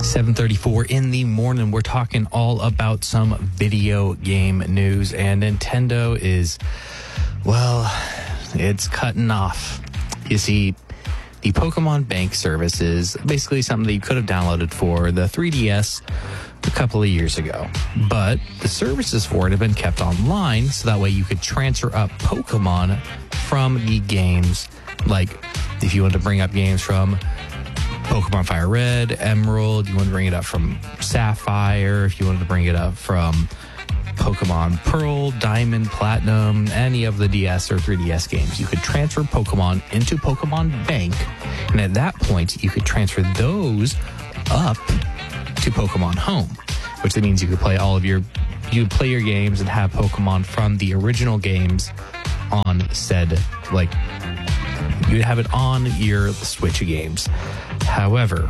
7:34 in the morning. We're talking all about some video game news, and Nintendo is, well, it's cutting off. You see, the Pokemon Bank service is basically something that you could have downloaded for the 3DS a couple of years ago. But the services for it have been kept online, so that way you could transfer up Pokemon from the games. Like, if you wanted to bring up games from Pokemon Fire Red, Emerald, you want to bring it up from Sapphire, if you wanted to bring it up from Pokemon Pearl, Diamond, Platinum, any of the DS or 3DS games, you could transfer Pokemon into Pokemon Bank, and at that point, you could transfer those up to Pokemon Home, which means you could play you play your games and have Pokemon from the original games on said, like, you'd have it on your Switch games. However,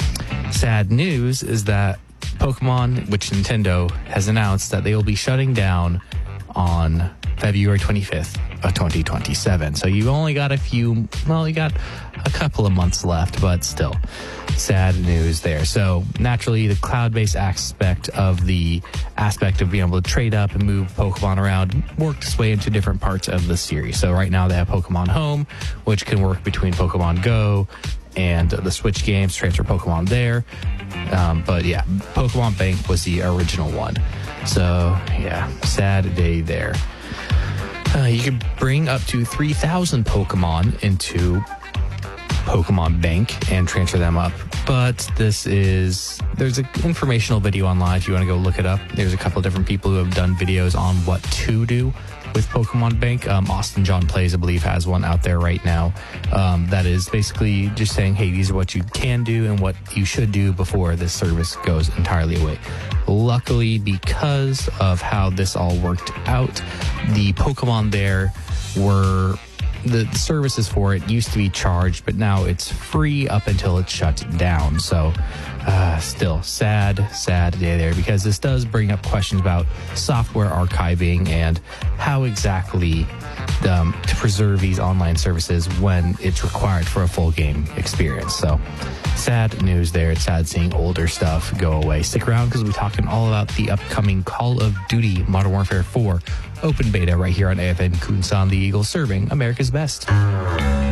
sad news is that Pokemon, which Nintendo has announced that they will be shutting down on February 25th of 2027. So you only got you got a couple of months left, but still sad news there. So naturally, the cloud-based aspect of being able to trade up and move Pokemon around worked its way into different parts of the series. So right now they have Pokemon Home, which can work between Pokemon Go and the Switch games, transfer Pokemon there. But yeah, Pokemon Bank was the original one. So yeah, sad day there. You can bring up to 3,000 Pokemon into Pokemon Bank and transfer them up. But there's an informational video online if you want to go look it up. There's a couple of different people who have done videos on what to do with Pokemon Bank. Austin John Plays, I believe, has one out there right now that is basically just saying, hey, these are what you can do and what you should do before this service goes entirely away. Luckily, because of how this all worked out, the Pokemon there were... The services for it used to be charged, but now it's free up until it's shut down. So still sad day there, because this does bring up questions about software archiving and how exactly to preserve these online services when it's required for a full game experience. So sad news there. It's sad seeing older stuff go away. Stick around because we'll be talking all about the upcoming Call of Duty Modern Warfare 4 open beta right here on AFN Kunsan, the Eagle, serving America's best.